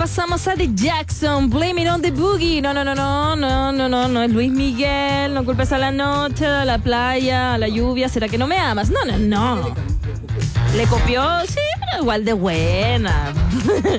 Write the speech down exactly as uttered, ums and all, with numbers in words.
pasamos a The Jackson, Blame It on the Boogie. No, no, no, no, no, no, no, no es Luis Miguel. No culpes a la noche, a la playa, a la lluvia. ¿Será que no me amas? No, no, no. Le copió, sí, pero igual de buena.